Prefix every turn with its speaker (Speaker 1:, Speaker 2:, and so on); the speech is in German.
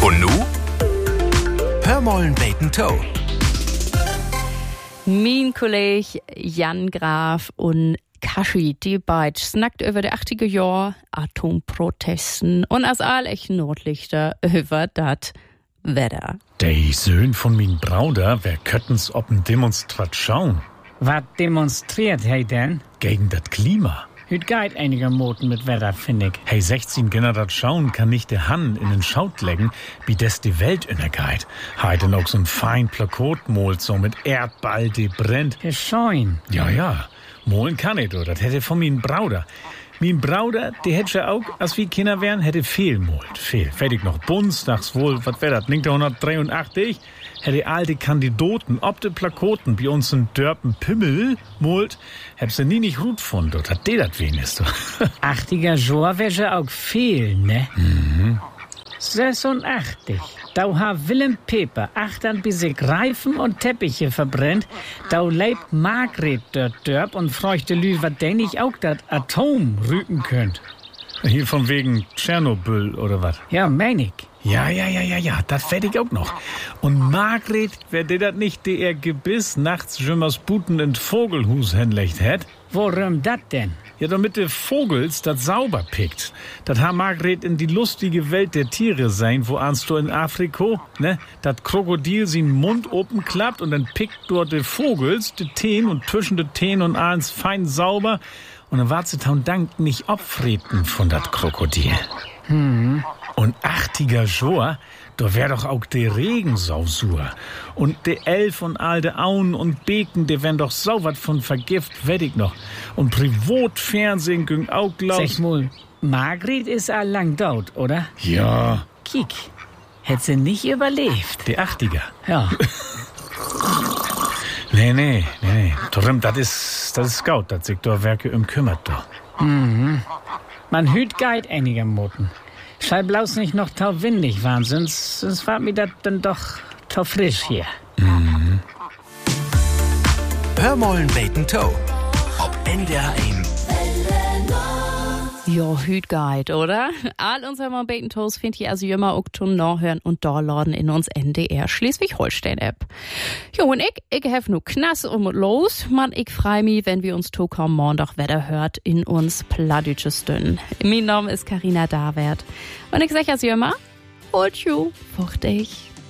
Speaker 1: Und nu? Hör mollen beten Toe.
Speaker 2: Mein Kollege Jan Graf und Kashi, die beiden snackt über die 80er Jahre Atomprotesten und als all echt Nordlichter über das Wetter.
Speaker 3: Die Söhn von min Brauder, wer kötten's ob'n Demonstration?
Speaker 4: Was demonstriert hij denn?
Speaker 3: Gegen das Klima.
Speaker 4: Hüt geht einigermaßen mit Wetter, finde ich.
Speaker 3: Hey, 16 Generation kann nicht der Hand in den Schaut legen, wie des die Welt innergeht. Heide noch so ein fein Plakat malt, so mit Erdball, die brennt.
Speaker 4: Ist schön.
Speaker 3: Ja. Molen kann ich, das hätte von min Brauder. Min Brauder, die hätte ja auch, als wir Kinder wären, hätte viel malt. Viel. Fertig noch Bundestags wohl, was wär das, 1983? Hätte all die Kandidaten ob de Plakaten bei uns in Dörpen Pimmel malt, hätt sie nie nicht gut gefunden. Das hat die das wenigstens.
Speaker 4: 80er Jahre wäre auch viel, ne?
Speaker 3: Mhm.
Speaker 4: 86. Da hat Willem Peper 8 bis sich Reifen und Teppiche verbrennt. Da lebt Margret dort Dörp und freuchte Lü, was denn nicht auch das Atom rügen könnt.
Speaker 3: Hier von wegen Tschernobyl oder was?
Speaker 4: Ja, mein ich.
Speaker 3: Ja, das werd ich auch noch. Und Margret, wer dir das nicht der Gebiss nachts Jimmers Buten in Vogelhus hinlegt hätt?
Speaker 4: Worum dat denn?
Speaker 3: Ja, damit der Vogels das sauber pickt. Das ha Margret in die lustige Welt der Tiere sein, wo ahnst du in Afrika, ne? Dat Krokodil sin Mund open klappt und dann pickt dort der Vogels de Teen und zwischen de Teen und ahns fein sauber und dann wart sie taun Dank nicht abfreten von dat Krokodil. Und 80er Jahre, da wär doch auch der Regen sausur. Und de Elf und all de Auen und Beken, die wären doch so wat von Vergift, wett ich noch. Und Privatfernsehen ging auch los.
Speaker 4: Sag mal, Margret ist allang tot, oder?
Speaker 3: Ja.
Speaker 4: Kiek, hätt sie nicht überlebt.
Speaker 3: Die 80er.
Speaker 4: Ja.
Speaker 3: Nee. Darum, das ist gut, dass sich da Werke kümmert, da.
Speaker 4: Man hüt geht einigermaßen. Schall bloß nicht noch tau windig waren, sonst war mir das dann doch tau frisch hier.
Speaker 1: Hör mollen beten Toe. Ob NDR 1.
Speaker 2: Ja, Hüt Guide, oder? All unser Hör mal beten Toes findet ihr also immer auch zum Nachhören und downloaden in uns NDR Schleswig-Holstein-App. Jo, und ich hef nu Knass los. Man, ich freu mich, wenn wir uns am Montag wieder hört in uns Pladütsches Dünn. Mein Name ist Carina Davert. Und ich sag also immer, holt you, fuchtig.